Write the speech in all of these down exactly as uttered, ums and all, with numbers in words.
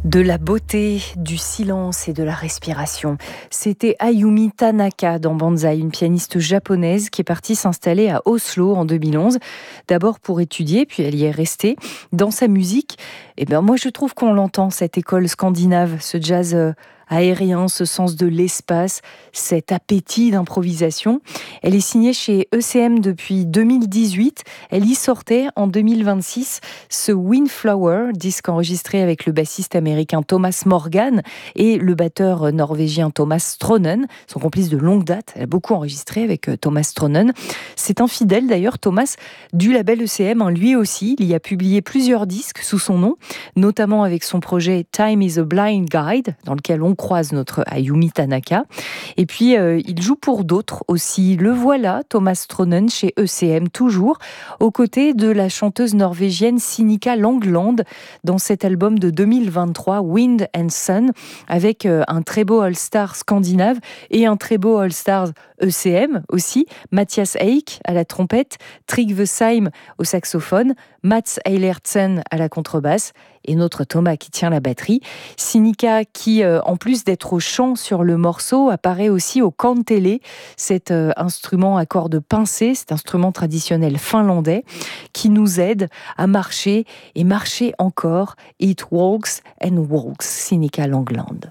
De la beauté, du silence et de la respiration. C'était Ayumi Tanaka dans Banzai, une pianiste japonaise qui est partie s'installer à Oslo en deux mille onze. D'abord pour étudier, puis elle y est restée. Dans sa musique, eh ben moi je trouve qu'on l'entend, cette école scandinave, ce jazz euh, aérien, ce sens de l'espace, cet appétit d'improvisation. Elle est signée chez E C M depuis deux mille dix-huit. Elle y sortait en deux mille vingt-six ce Windflower, disque enregistré avec le bassiste américain Thomas Morgan et le batteur norvégien Thomas Stronen, son complice de longue date. Elle a beaucoup enregistré avec Thomas Stronen. C'est un fidèle d'ailleurs, Thomas, du label E C M, hein, lui aussi. Il y a publié plusieurs disques sous son nom, notamment avec son projet Time is a Blind Guide, dans lequel on croise notre Ayumi Tanaka. Et puis, euh, il joue pour d'autres aussi. Le voilà, Thomas Stronen, chez E C M, toujours, aux côtés de la chanteuse norvégienne Sinikka Langland, dans cet album de deux mille vingt-trois, Wind and Sun, avec euh, un très beau All-Star scandinave et un très beau All-Star E C M aussi. Mathias Eik à la trompette, Trygve Seim au saxophone, Mats Eilertsen à la contrebasse et notre Thomas qui tient la batterie. Sinikka qui, euh, en plus d'être au chant sur le morceau, apparaît aussi au kantele, cet euh, instrument à cordes pincées, cet instrument traditionnel finlandais qui nous aide à marcher et marcher encore. It walks and walks, Sinikka Langland.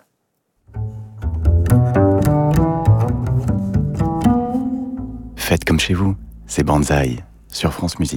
Faites comme chez vous, c'est Banzai sur France Musique.